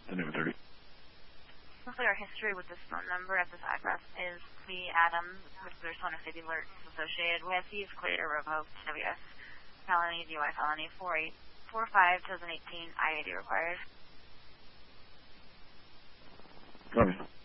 10-30. Looks like our history with this phone number at this address is the Adams, which there's 150 alerts associated with. He's cleared or revoked WS felony, DUI felony, 4845, 2018, IAD required. Copy.